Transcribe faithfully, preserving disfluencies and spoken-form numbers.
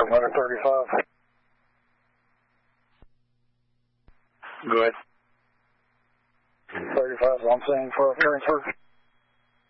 letter thirty-five. Go ahead. thirty-five is what I'm saying for a transfer.